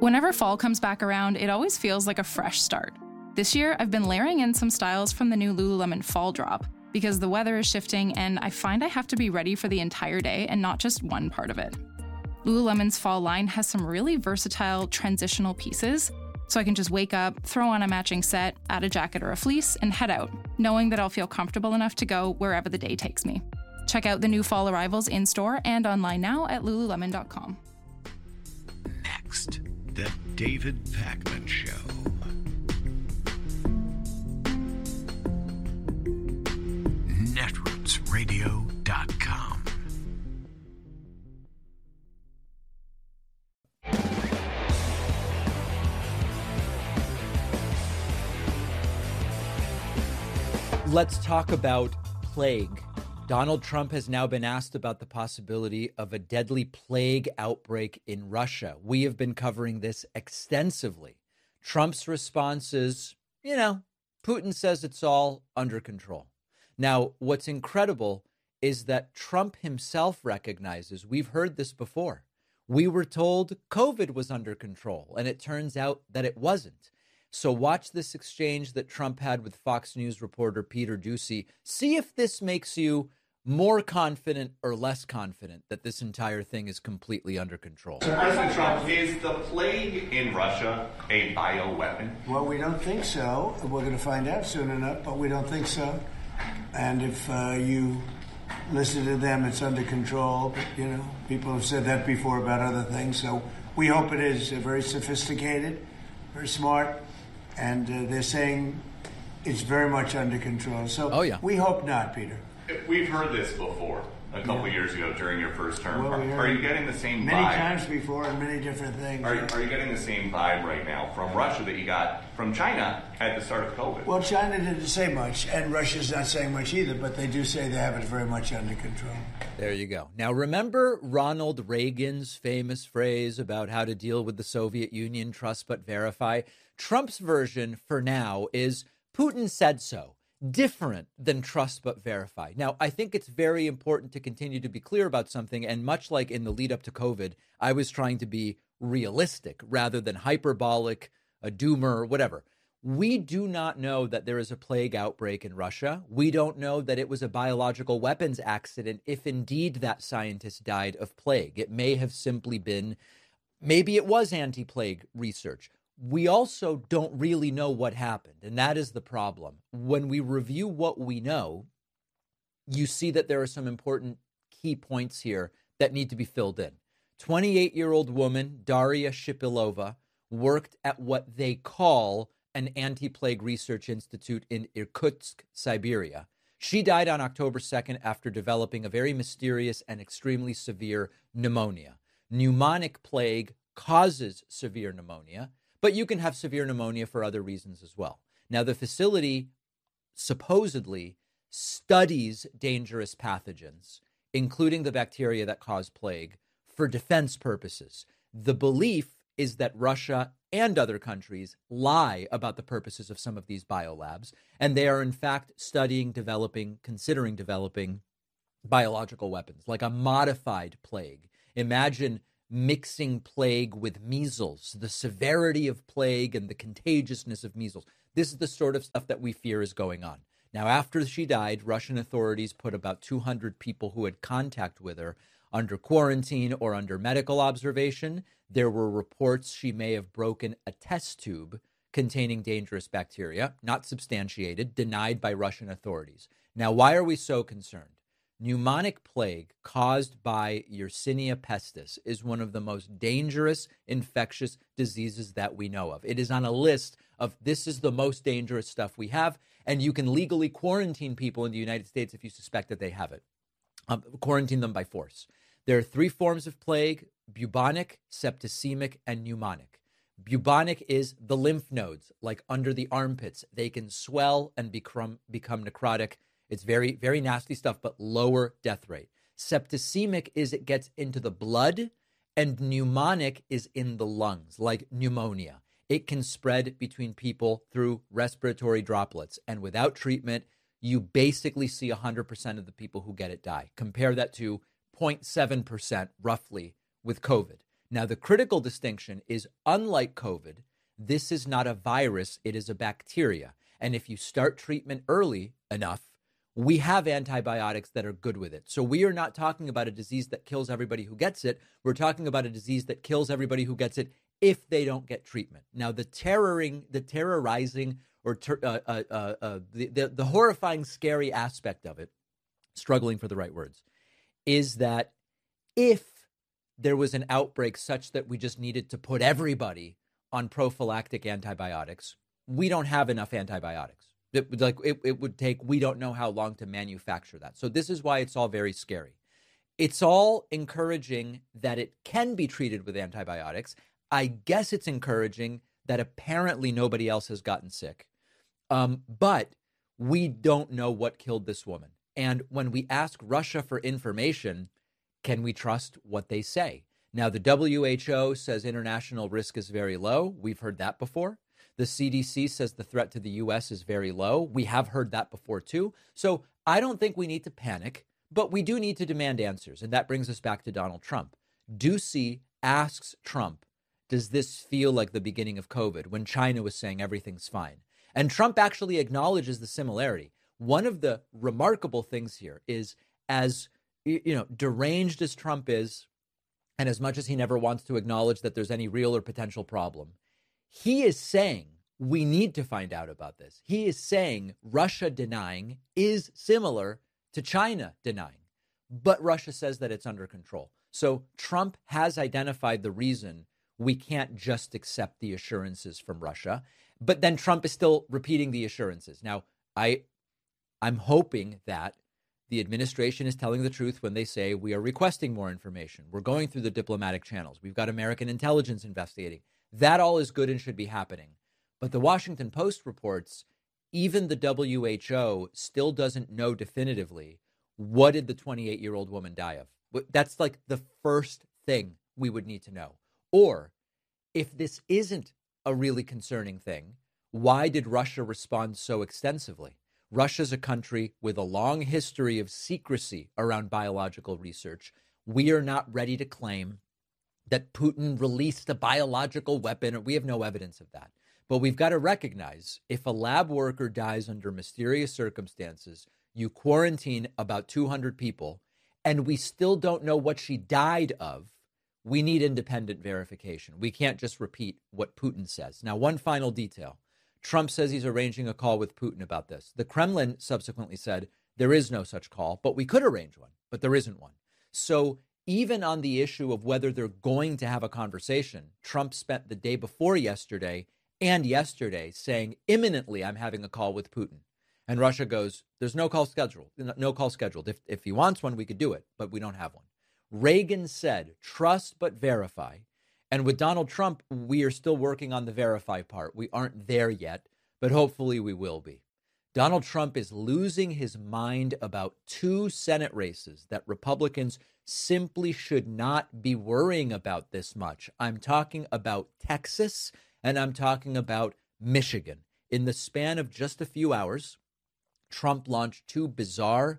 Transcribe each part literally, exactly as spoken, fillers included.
Whenever fall comes back around, it always feels like a fresh start. This year, I've been layering in some styles from the new Lululemon Fall Drop because the weather is shifting and I find I have to be ready for the entire day and not just one part of it. Lululemon's fall line has some really versatile transitional pieces, so I can just wake up, throw on a matching set, add a jacket or a fleece, and head out, knowing that I'll feel comfortable enough to go wherever the day takes me. Check out the new fall arrivals in-store and online now at lululemon dot com. Next, The David Pakman Show. netroots radio dot com. Let's talk about plague. Donald Trump has now been asked about the possibility of a deadly plague outbreak in Russia. We have been covering this extensively. Trump's response is, you know, Putin says it's all under control. Now, what's incredible is that Trump himself recognizes, we've heard this before. We were told COVID was under control, and it turns out that it wasn't. So watch this exchange that Trump had with Fox News reporter Peter Doocy. See if this makes you more confident or less confident that this entire thing is completely under control. President Trump, is the plague in Russia a bioweapon? Well, we don't think so. We're going to find out soon enough, but we don't think so. And if uh, you listen to them, it's under control. But, you know, people have said that before about other things. So we hope it is uh, very sophisticated, very smart. And uh, they're saying it's very much under control. So oh, yeah. we hope not, Peter. We've heard this before a couple yeah. years ago during your first term. Well, are, we are you getting the same many vibe? Many times before and many different things. Are, are you getting the same vibe right now from Russia that you got from China at the start of COVID? Well, China didn't say much, and Russia's not saying much either, but they do say they have it very much under control. There you go. Now, remember Ronald Reagan's famous phrase about how to deal with the Soviet Union, trust but verify? Trump's version for now is Putin said so. Different than trust but verify. Now, I think it's very important to continue to be clear about something. And much like in the lead up to COVID, I was trying to be realistic rather than hyperbolic, a doomer, whatever. We do not know that there is a plague outbreak in Russia. We don't know that it was a biological weapons accident if indeed that scientist died of plague. It may have simply been, maybe it was anti-plague research. We also don't really know what happened, and that is the problem. When we review what we know, you see that there are some important key points here that need to be filled in. twenty-eight-year-old woman, Daria Shipilova, worked at what they call an anti-plague research institute in Irkutsk, Siberia. She died on October second after developing a very mysterious and extremely severe pneumonia. Pneumonic plague causes severe pneumonia, but you can have severe pneumonia for other reasons as well. Now, the facility supposedly studies dangerous pathogens, including the bacteria that cause plague, for defense purposes. The belief is that Russia and other countries lie about the purposes of some of these biolabs, and they are in fact studying, developing, considering developing biological weapons, like a modified plague. Imagine mixing plague with measles, the severity of plague and the contagiousness of measles. This is the sort of stuff that we fear is going on. Now, after she died, Russian authorities put about two hundred people who had contact with her under quarantine or under medical observation. There were reports she may have broken a test tube containing dangerous bacteria, not substantiated, denied by Russian authorities. Now, why are we so concerned? Pneumonic plague caused by Yersinia pestis is one of the most dangerous infectious diseases that we know of. It is on a list of this is the most dangerous stuff we have, and you can legally quarantine people in the United States if you suspect that they have it. Um, quarantine them by force. There are three forms of plague: bubonic, septicemic, and pneumonic. Bubonic is the lymph nodes, like under the armpits. They can swell and become, become necrotic. It's very, very nasty stuff, but lower death rate. Septicemic is it gets into the blood, and pneumonic is in the lungs, like pneumonia. It can spread between people through respiratory droplets, and without treatment, you basically see one hundred percent of the people who get it die. Compare that to zero point seven percent roughly with COVID. Now, the critical distinction is, unlike COVID, this is not a virus, it is a bacteria. And if you start treatment early enough, we have antibiotics that are good with it. So we are not talking about a disease that kills everybody who gets it. We're talking about a disease that kills everybody who gets it if they don't get treatment. Now, the terroring, the terrorizing or ter- uh, uh, uh, uh, the, the, the horrifying, scary aspect of it, struggling for the right words, is that if there was an outbreak such that we just needed to put everybody on prophylactic antibiotics, we don't have enough antibiotics. It would like it, it would take, we don't know how long to manufacture that. So this is why it's all very scary. It's all encouraging that it can be treated with antibiotics. I guess it's encouraging that apparently nobody else has gotten sick. Um, but we don't know what killed this woman. And when we ask Russia for information, can we trust what they say? Now, the W H O says international risk is very low. We've heard that before. The C D C says the threat to the U S is very low. We have heard that before, too. So I don't think we need to panic, but we do need to demand answers. And that brings us back to Donald Trump. Ducey asks Trump, does this feel like the beginning of COVID when China was saying everything's fine? And Trump actually acknowledges the similarity. One of the remarkable things here is, as you know, deranged as Trump is, and as much as he never wants to acknowledge that there's any real or potential problem, he is saying we need to find out about this. He is saying Russia denying is similar to China denying, but Russia says that it's under control. So Trump has identified the reason we can't just accept the assurances from Russia, but then Trump is still repeating the assurances. Now, I, I'm hoping that the administration is telling the truth when they say we are requesting more information. We're going through the diplomatic channels. We've got American intelligence investigating. That all is good and should be happening. But the Washington Post reports even the W H O still doesn't know definitively what did the twenty-eight-year-old woman die of. That's like the first thing we would need to know. Or if this isn't a really concerning thing, why did Russia respond so extensively? Russia's a country with a long history of secrecy around biological research. We are not ready to claim that Putin released a biological weapon, or we have no evidence of that. But we've got to recognize if a lab worker dies under mysterious circumstances, you quarantine about two hundred people, and we still don't know what she died of, we need independent verification. We can't just repeat what Putin says. Now, one final detail. Trump says he's arranging a call with Putin about this. The Kremlin subsequently said there is no such call, but we could arrange one, but there isn't one. So even on the issue of whether they're going to have a conversation, Trump spent the day before yesterday and yesterday saying imminently I'm having a call with Putin. And Russia goes, there's no call scheduled. No call scheduled. If, if he wants one, we could do it, but we don't have one. Reagan said, trust but verify. And with Donald Trump, we are still working on the verify part. We aren't there yet, but hopefully we will be. Donald Trump is losing his mind about two Senate races that Republicans simply should not be worrying about this much. I'm talking about Texas and I'm talking about Michigan. In the span of just a few hours, Trump launched two bizarre,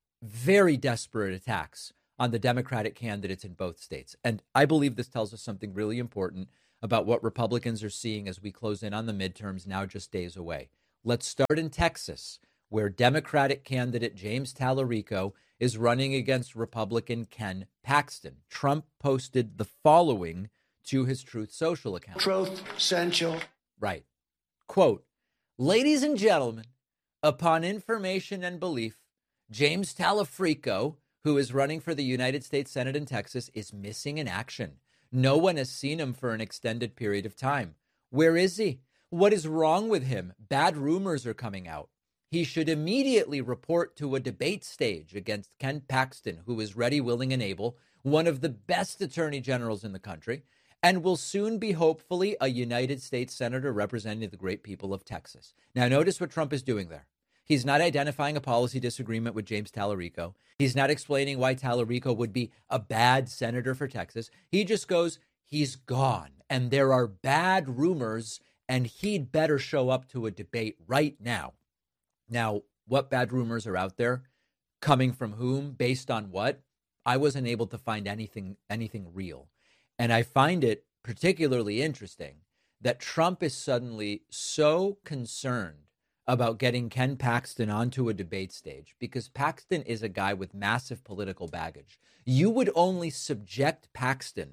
very desperate attacks on the Democratic candidates in both states. And I believe this tells us something really important about what Republicans are seeing as we close in on the midterms, now just days away. Let's start in Texas, where Democratic candidate James Tallarico is running against Republican Ken Paxton. Trump posted the following to his Truth Social account. Truth Central. Right. Quote, ladies and gentlemen, upon information and belief, James Tallarico, who is running for the United States Senate in Texas, is missing in action. No one has seen him for an extended period of time. Where is he? What is wrong with him? Bad rumors are coming out. He should immediately report to a debate stage against Ken Paxton, who is ready, willing, and able, one of the best attorney generals in the country, and will soon be, hopefully, a United States senator representing the great people of Texas. Now, notice what Trump is doing there. He's not identifying a policy disagreement with James Tallarico. He's not explaining why Tallarico would be a bad senator for Texas. He just goes, he's gone, and there are bad rumors, and he'd better show up to a debate right now. Now, what bad rumors are out there? Coming from whom? Based on what? I wasn't able to find anything anything real. And I find it particularly interesting that Trump is suddenly so concerned about getting Ken Paxton onto a debate stage because Paxton is a guy with massive political baggage. You would only subject Paxton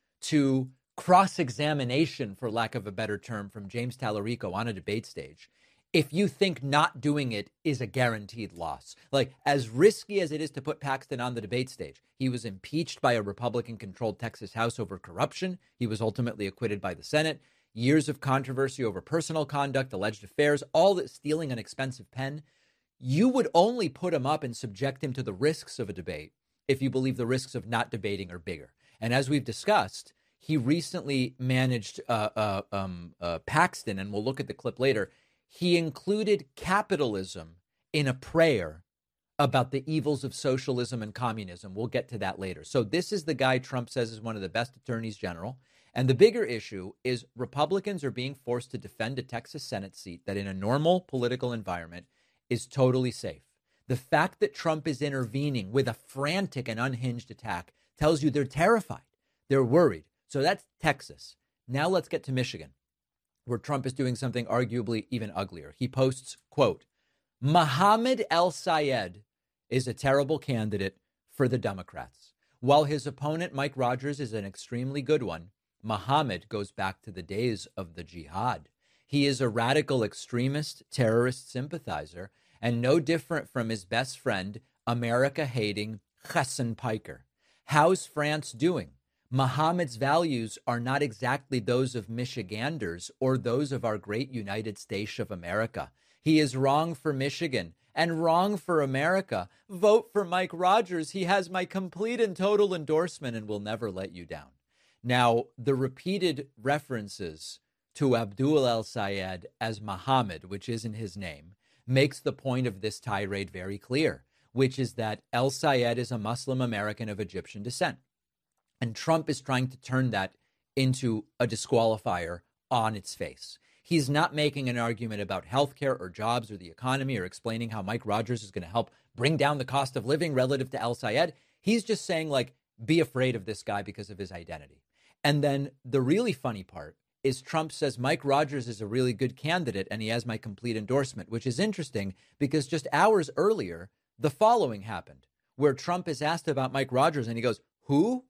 to cross-examination, for lack of a better term, from James Tallarico on a debate stage if you think not doing it is a guaranteed loss. Like, as risky as it is to put Paxton on the debate stage, he was impeached by a Republican-controlled Texas House over corruption. He was ultimately acquitted by the Senate. Years of controversy over personal conduct, alleged affairs, all that, stealing an expensive pen. You would only put him up and subject him to the risks of a debate if you believe the risks of not debating are bigger. And as we've discussed, he recently managed uh, uh, um, uh, Paxton, and we'll look at the clip later. He included capitalism in a prayer about the evils of socialism and communism. We'll get to that later. So this is the guy Trump says is one of the best attorneys general. And the bigger issue is Republicans are being forced to defend a Texas Senate seat that in a normal political environment is totally safe. The fact that Trump is intervening with a frantic and unhinged attack tells you they're terrified. They're worried. So that's Texas. Now let's get to Michigan, where Trump is doing something arguably even uglier. He posts, quote, Mohammed El-Sayed is a terrible candidate for the Democrats. While his opponent, Mike Rogers, is an extremely good one, Mohammed goes back to the days of the jihad. He is a radical extremist, terrorist sympathizer, and no different from his best friend, America-hating Hassan Piker. How's France doing? Mohammed's values are not exactly those of Michiganders or those of our great United States of America. He is wrong for Michigan and wrong for America. Vote for Mike Rogers. He has my complete and total endorsement and will never let you down. Now, the repeated references to Abdul El-Sayed as Mohammed, which isn't his name, makes the point of this tirade very clear, which is that El-Sayed is a Muslim American of Egyptian descent. And Trump is trying to turn that into a disqualifier on its face. He's not making an argument about healthcare or jobs or the economy or explaining how Mike Rogers is going to help bring down the cost of living relative to El-Sayed. He's just saying, like, be afraid of this guy because of his identity. And then the really funny part is Trump says Mike Rogers is a really good candidate and he has my complete endorsement, which is interesting because just hours earlier, the following happened, where Trump is asked about Mike Rogers and he goes, who?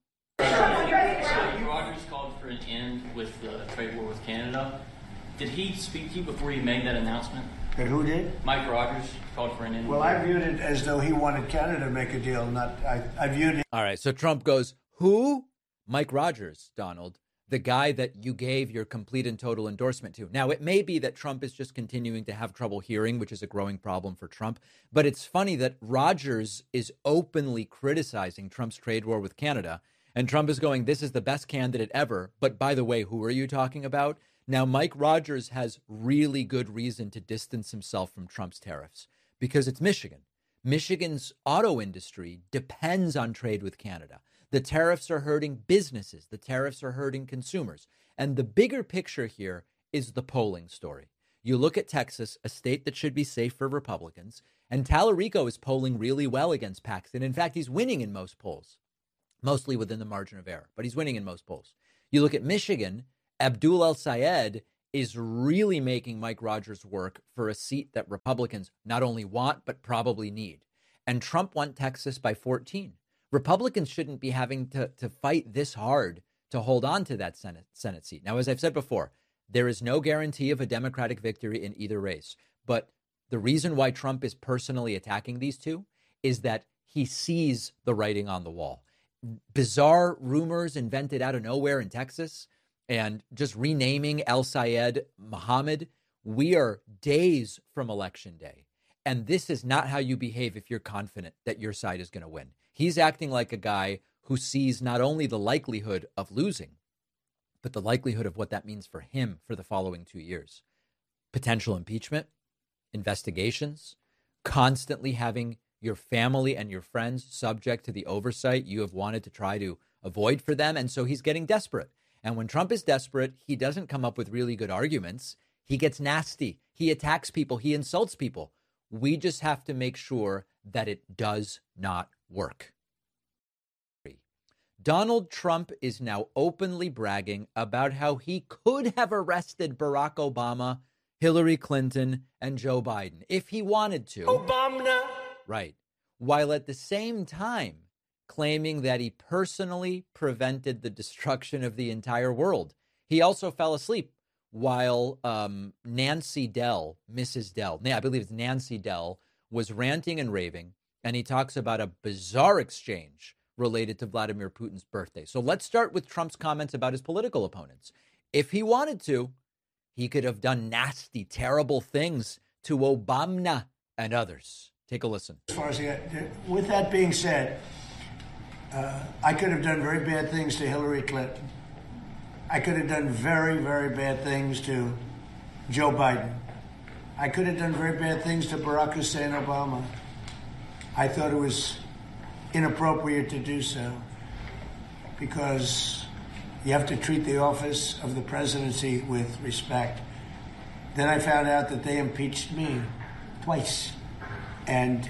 Rogers called for an end with the trade war with Canada. Did he speak to you before he made that announcement? And who did? Mike Rogers called for an end. Well, I viewed it as though he wanted Canada to make a deal, not I, I viewed it. All right, so Trump goes, who? Mike Rogers, Donald, the guy that you gave your complete and total endorsement to. Now, it may be that Trump is just continuing to have trouble hearing, which is a growing problem for Trump. But it's funny that Rogers is openly criticizing Trump's trade war with Canada. And Trump is going, this is the best candidate ever. But by the way, who are you talking about? Now, Mike Rogers has really good reason to distance himself from Trump's tariffs because it's Michigan. Michigan's auto industry depends on trade with Canada. The tariffs are hurting businesses. The tariffs are hurting consumers. And the bigger picture here is the polling story. You look at Texas, a state that should be safe for Republicans, and Tallarico is polling really well against Paxton. In fact, he's winning in most polls, mostly within the margin of error, but he's winning in most polls. You look at Michigan, Abdul El-Sayed is really making Mike Rogers work for a seat that Republicans not only want, but probably need. And Trump won Texas by fourteen. Republicans shouldn't be having to, to fight this hard to hold on to that Senate, Senate seat. Now, as I've said before, there is no guarantee of a Democratic victory in either race. But the reason why Trump is personally attacking these two is that he sees the writing on the wall. Bizarre rumors invented out of nowhere in Texas and just renaming El-Sayed Mohammed. We are days from Election Day. And this is not how you behave if you're confident that your side is going to win. He's acting like a guy who sees not only the likelihood of losing, but the likelihood of what that means for him for the following two years. Potential impeachment, investigations, constantly having your family and your friends subject to the oversight you have wanted to try to avoid for them. And so he's getting desperate. And when Trump is desperate, he doesn't come up with really good arguments. He gets nasty. He attacks people. He insults people. We just have to make sure that it does not work. Donald Trump is now openly bragging about how he could have arrested Barack Obama, Hillary Clinton, and Joe Biden if he wanted to. Obama. Right. While at the same time claiming that he personally prevented the destruction of the entire world. He also fell asleep while um, Nancy Dell, Missus Dell, I believe it's Nancy Dell, was ranting and raving. And he talks about a bizarre exchange related to Vladimir Putin's birthday. So let's start with Trump's comments about his political opponents. If he wanted to, he could have done nasty, terrible things to Obama and others. Take a listen. As far as the, with that being said, uh, I could have done very bad things to Hillary Clinton. I could have done very, very bad things to Joe Biden. I could have done very bad things to Barack Hussein Obama. I thought it was inappropriate to do so because you have to treat the office of the presidency with respect. Then I found out that they impeached me twice. And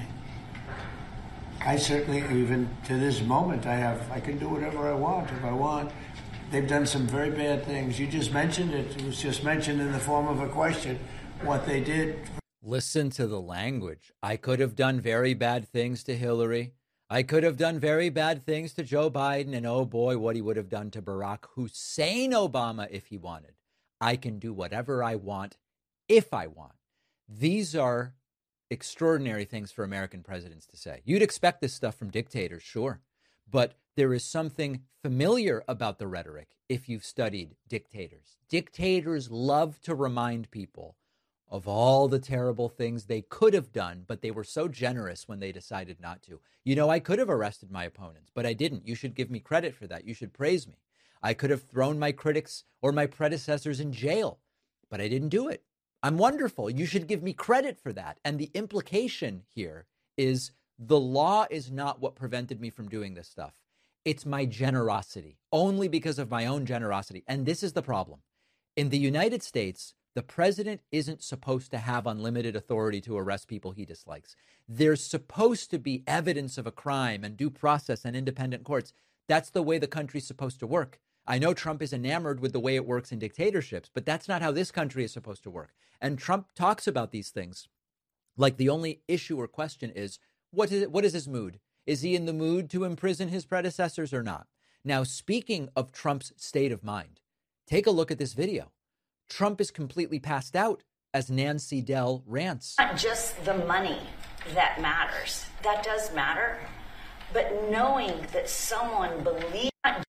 I certainly, even to this moment, I have, I can do whatever I want if I want. They've done some very bad things. You just mentioned it. It was just mentioned in the form of a question, what they did. Listen to the language. I could have done very bad things to Hillary. I could have done very bad things to Joe Biden. And oh boy, what he would have done to Barack Hussein Obama if he wanted. I can do whatever I want if I want. These are extraordinary things for American presidents to say. You'd expect this stuff from dictators, sure. But there is something familiar about the rhetoric if you've studied dictators. Dictators love to remind people of all the terrible things they could have done, but they were so generous when they decided not to. You know, I could have arrested my opponents, but I didn't. You should give me credit for that. You should praise me. I could have thrown my critics or my predecessors in jail, but I didn't do it. I'm wonderful. You should give me credit for that. And the implication here is the law is not what prevented me from doing this stuff. It's my generosity, only because of my own generosity. And this is the problem. In the United States, the president isn't supposed to have unlimited authority to arrest people he dislikes. There's supposed to be evidence of a crime and due process and independent courts. That's the way the country's supposed to work. I know Trump is enamored with the way it works in dictatorships, but that's not how this country is supposed to work. And Trump talks about these things like the only issue or question is, what is, what is his mood? Is he in the mood to imprison his predecessors or not? Now, speaking of Trump's state of mind, take a look at this video. Trump is completely passed out as Nancy Dell rants. Not just the money that matters. That does matter. But knowing that someone believes...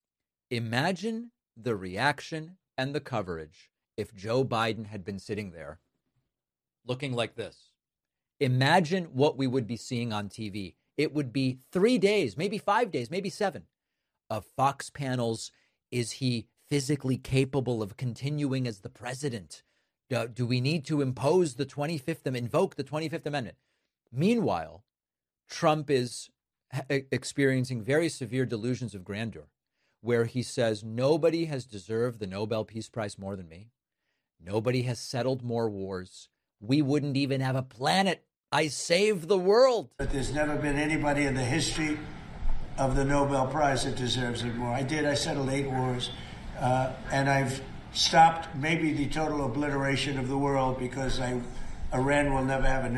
Imagine the reaction and the coverage if Joe Biden had been sitting there looking like this. Imagine what we would be seeing on T V. It would be three days, maybe five days, maybe seven of Fox panels. Is he physically capable of continuing as the president? Do, do we need to impose the twenty-fifth, invoke the twenty-fifth Amendment? Meanwhile, Trump is experiencing very severe delusions of grandeur, where he says, nobody has deserved the Nobel Peace Prize more than me. Nobody has settled more wars. We wouldn't even have a planet. I saved the world. But there's never been anybody in the history of the Nobel Prize that deserves it more. I did. I settled eight wars. Uh, and I've stopped maybe the total obliteration of the world because I, Iran will never have a